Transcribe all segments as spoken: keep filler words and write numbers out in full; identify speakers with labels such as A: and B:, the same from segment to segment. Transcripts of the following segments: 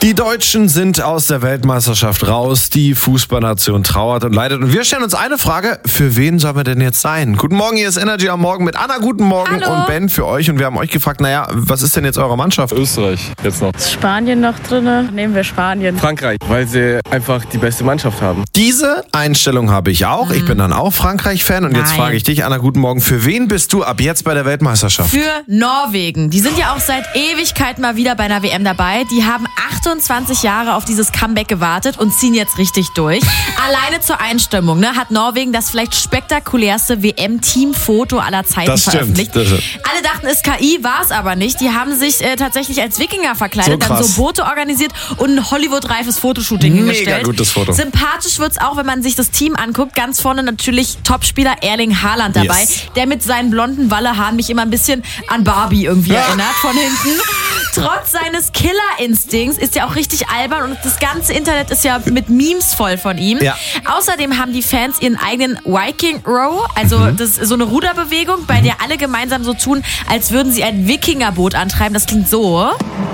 A: Die Deutschen sind aus der Weltmeisterschaft raus. Die Fußballnation trauert und leidet. Und wir stellen uns eine Frage: Für wen sollen wir denn jetzt sein? Guten Morgen, hier ist Energy am Morgen mit Anna. Guten Morgen.
B: Hallo.
A: Und Ben für euch. Und wir haben euch gefragt, naja, was ist denn jetzt eure Mannschaft?
C: Österreich jetzt noch.
B: Ist Spanien noch drin? Nehmen wir Spanien.
C: Frankreich, weil sie einfach die beste Mannschaft haben.
A: Diese Einstellung habe ich auch. Ich bin dann auch Frankreich-Fan. Und jetzt
B: Nein.
A: frage ich dich, Anna, guten Morgen. Für wen bist du ab jetzt bei der Weltmeisterschaft?
B: Für Norwegen. Die sind ja auch seit Ewigkeit mal wieder bei einer W M dabei. Die haben achtundzwanzig Jahre auf dieses Comeback gewartet und ziehen jetzt richtig durch. Alleine zur Einstimmung ne, hat Norwegen das vielleicht spektakulärste W M-Teamfoto aller Zeiten
A: Das stimmt,
B: veröffentlicht.
A: das stimmt.
B: Alle dachten, es ist K I, war es aber nicht. Die haben sich äh, tatsächlich als Wikinger verkleidet,
A: So
B: dann
A: krass.
B: so Boote organisiert und ein Hollywood-reifes Fotoshooting
A: Mega
B: hingestellt.
A: gutes Foto.
B: Sympathisch wird's auch, wenn man sich das Team anguckt. Ganz vorne natürlich Topspieler Erling Haaland dabei,
A: Yes.
B: der mit seinen blonden Wallehaaren mich immer ein bisschen an Barbie irgendwie erinnert von hinten. Trotz seines Killerinstinkts ist er auch richtig albern und das ganze Internet ist ja mit Memes voll von ihm.
A: Ja.
B: Außerdem haben die Fans ihren eigenen Viking Row, also
A: Mhm.
B: das ist so eine Ruderbewegung, bei der alle gemeinsam so tun, als würden sie ein Wikingerboot antreiben. Das klingt so.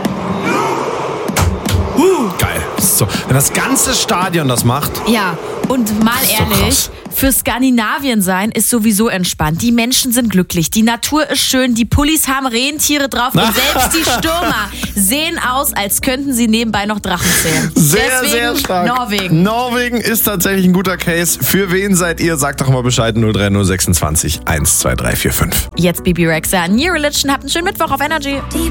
A: Geil. So, wenn das ganze Stadion das macht.
B: Ja, und mal
A: ist so
B: ehrlich,
A: krass.
B: für Skandinavien sein ist sowieso entspannt. Die Menschen sind glücklich, die Natur ist schön, die Pullis haben Rentiere drauf und selbst die Stürmer sehen aus, als könnten sie nebenbei noch Drachen zählen.
A: Sehr,
B: Deswegen
A: sehr stark.
B: Norwegen.
A: Norwegen ist tatsächlich ein guter Case. Für wen seid ihr? Sagt doch mal Bescheid. null drei null sechsundzwanzig eins zwei drei vier fünf.
B: Jetzt Bibi Rexha, New Religion. Habt einen schönen Mittwoch auf Energy.
D: Die